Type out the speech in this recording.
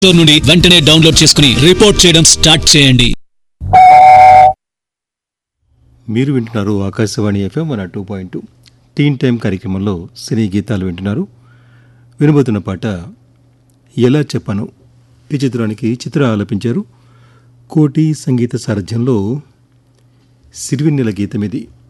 Store నుండి వెంటనే download చేసుకుని రిపోర్ట్ చేయడం స్టార్ట్ చేయండి. మీరు వింటున్నారు ఆకాశవాణి FM 102.2 టీన్ టైం కార్యక్రమంలో సినీ గీతాలు వింటున్నారు. వినబోతున్న పాట ఎలా చెప్పను ఈ చిత్రానికి చిత్ర ఆలపించారు. కోటి సంగీత సారథ్యంలో సిరివెన్నెల గీతం ఇది.